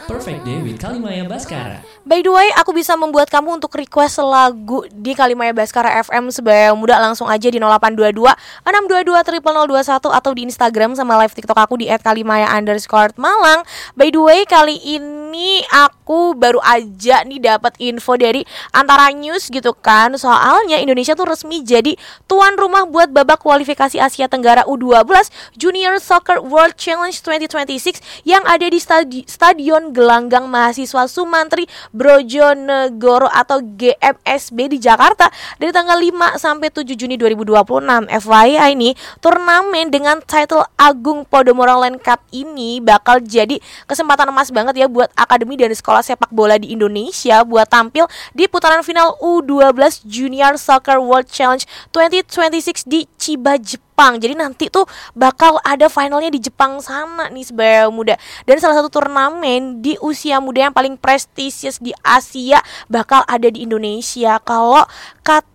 Perfect Day with Kalimaya Baskara. By the way, aku bisa membuat kamu untuk request lagu di Kalimaya Baskara FM sebaya muda. Langsung aja di 0822 622 0021 atau di Instagram sama live TikTok aku di @kalimaya_malang. By the way, kali ini aku baru aja nih dapat info dari Antara News gitu kan. Soalnya Indonesia tuh resmi jadi tuan rumah buat babak kualifikasi Asia Tenggara U12 Junior Soccer World Challenge 2026 yang ada di Stadion Gelanggang Mahasiswa Sumantri Brojonegoro atau GMSB di Jakarta dari tanggal 5 sampai 7 Juni 2026. FYI ini, turnamen dengan title Agung Podomoro Land Cup ini bakal jadi kesempatan emas banget ya buat akademi dan sekolah sepak bola di Indonesia buat tampil di putaran final U12 Junior Soccer World Challenge 2026 di Chiba, Jepang. Jadi nanti tuh bakal ada finalnya di Jepang sana nih sebaya muda. Dan salah satu turnamen di usia muda yang paling prestisius di Asia bakal ada di Indonesia. Kalau kata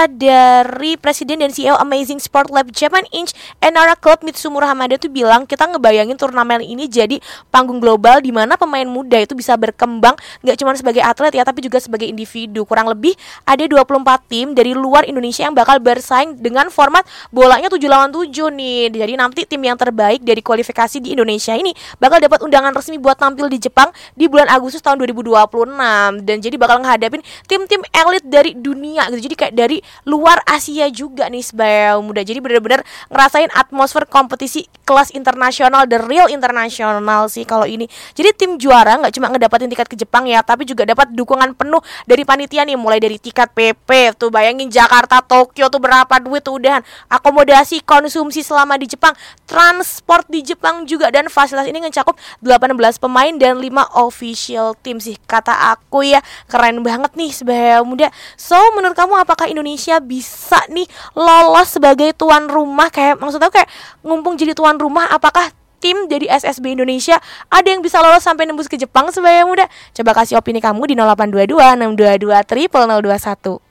dari Presiden dan CEO Amazing Sport Lab Japan Inc. Enara Club Mitsumura Hamada tuh bilang, kita ngebayangin turnamen ini jadi panggung global di mana pemain muda itu bisa berkembang gak cuma sebagai atlet ya, tapi juga sebagai individu. Kurang lebih ada 24 tim dari luar Indonesia yang bakal bersaing dengan format bolanya 7 lawan 7 nih. Jadi nanti tim yang terbaik dari kualifikasi di Indonesia ini bakal dapat undangan resmi buat tampil di Jepang di bulan Agustus tahun 2026. Dan jadi bakal ngehadapin tim-tim elit dari dunia gitu. Jadi kayak dari luar Asia juga nih sebaya muda. Jadi benar-benar ngerasain atmosfer kompetisi kelas internasional, the real internasional sih kalau ini. Jadi tim juara nggak cuma ngedapatin tiket ke Jepang ya, tapi juga dapat dukungan penuh dari panitia nih, mulai dari tiket PP tuh, bayangin Jakarta Tokyo tuh berapa duit tuh udahan, akomodasi konsumsi selama di Jepang, transport di Jepang juga, dan fasilitas ini mencakup 18 pemain dan 5 official team sih. Kata aku ya keren banget nih sebaya muda. So menurut kamu apakah Indonesia bisa nih lolos sebagai tuan rumah? Kayak maksudnya kayak ngumpung jadi tuan rumah, apakah tim dari SSB Indonesia ada yang bisa lolos sampai nembus ke Jepang sebaya muda? Coba kasih opini kamu di 0822 622 0021.